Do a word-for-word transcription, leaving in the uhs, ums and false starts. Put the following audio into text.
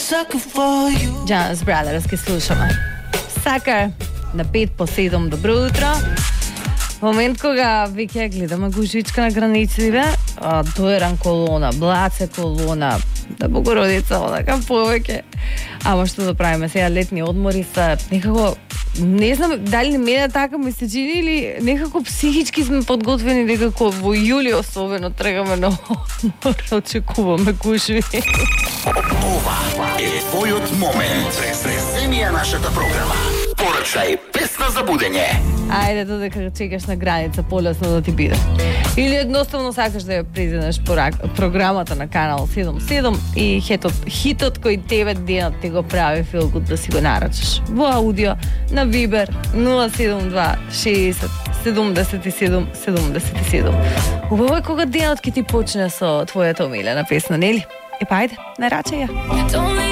Jonas Brothers, ki slušamo. Sucker, na pet po sedem, dobro jutro. Moment, ko ga Vike gledamo gužička na granici, to je ran kolona, blace kolona, da Bogorodica, onaka poveke. Ама što да правим сега, летни одмори са некако, не знам дали мене така ми се чини или некако психички сме подготвени некако во јули особено тргаме на одмор, очекуваме гушви. Ова е твојот момент. Преземија нашата програма. Порачај песна за будење. Ајде додека чекаш на граница, полесно да ти биде. Или едноставно сакаш да ја презенеш програмата на Канал седум седум и хитот, хитот кој тебе денот ти го прави филгут да си го нарачаш. Во аудио на Вибер нула седум два шеесет седумдесет и седум седумдесет и седум. Убаво е кога денот ке ти почне со твојата омилена песна, нели? Е па ајде, нарачај ја.